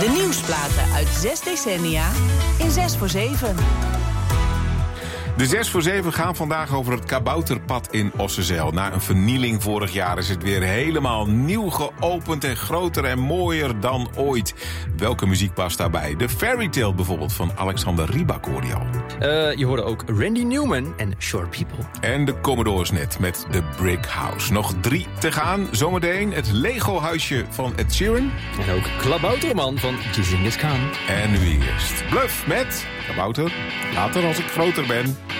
De nieuwsplaten uit 6 decennia in 6 voor 7. De 6 voor 7 gaan vandaag over het kabouterpad in Ossenzijl. Na een vernieling vorig jaar is het weer helemaal nieuw geopend en groter en mooier dan ooit. Welke muziek past daarbij? De Fairy Tale bijvoorbeeld van Alexander Rybak hoorde je al. Je hoorde ook Randy Newman en Short People. En de Commodores net met The Brick House. Nog 3 te gaan. Zometeen het Lego-huisje van Ed Sheeran. En ook Klabouterman van Genghis Khan. En nu eerst Bluff met Kabouter. Later als ik groter ben.